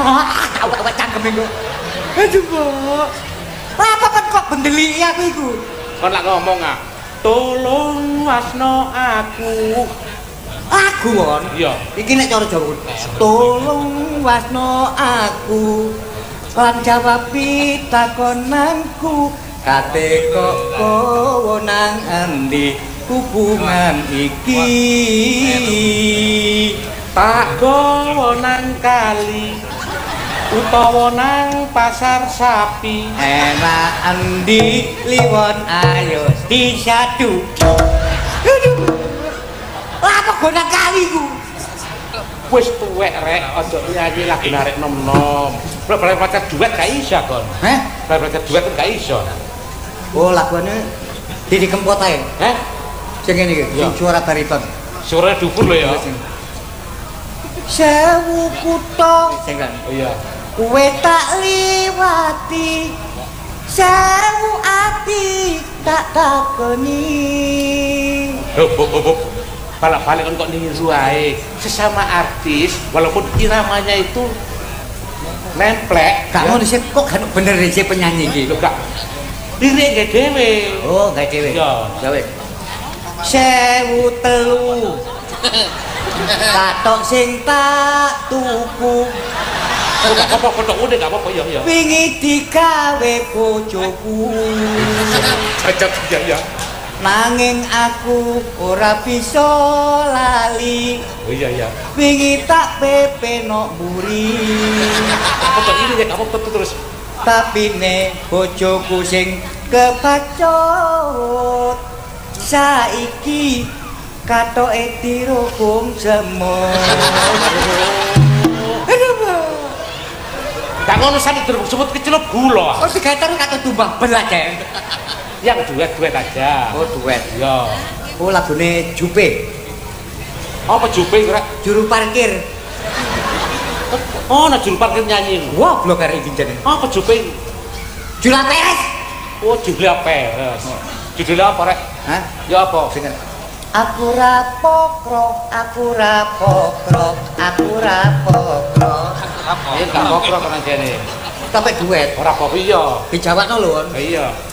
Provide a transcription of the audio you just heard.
Awak cangkeme kok. Aduh, Mbok. Apa kan kok bendeliki aku iku? Kon lak ngomong ah. Tolong wasno aku. Aku kon. Iya. Iki nek cara Jawa. Tolong wasno aku. Lan jawab pitakonanku. Kate kok kowe nang endi hubungan iki? Tak gowo nang kali utawa nang pasar sapi. Enak endi liwon ayo disadu. Apa gona kali ku? Wis tuwek rek, aja nyanyi lagu narik nom-nom. Bal pacar duet gak iso kon. Heh? Bal pacar duet kan gak iso. Oh, lagune Didi Kempot ae. Heh? Sing ngene iki, sing suara bariton. Suara dhuwur lho ya. Sewu kutha sing kan. Oh iya. Kowe tak liwati. Sewu ati tak takoni. Hop. Balik-balik kan kok niru ae. Sesama artis walaupun iramanya itu nemplek. Gak ngono sih kok gak bener sih penyanyi iki. Lho gak lirik gak dhewe. Oh, gak dhewe. Iya. Ya wis. Sewu telu. Katok sing tak tuku. Gak apa-apa tok udah gak apa-apa ya. Wingi digawe bojoku. Cocok ya. Nanging aku ora bisa lali. Oh iya. Wingi tak pepeno mburi. Apa ini ya gak apa-apa terus. Tapi ne bojoku sing kepacut. Saiki katoke dirubung semut. Gak ngono sani dirubung semut kecelup gula. Oh, digater kata tumbang belas ya. Yang duet aja. Oh, duet. Ya. Oh, lagune Jupe. Apa Jupe kira? Juru parkir. Oh, nah juru parkir nyanyi. Wah, blok arek iki jane. Apa Jupe? Jula Peres. Oh, Julia Peres. Judulnya apa rek? Hah? Ya apa? Sing aku rapokro. Iya gak pokro kan jane. Sampai duet. Ora apa iya. Dijawabno lho. Iya.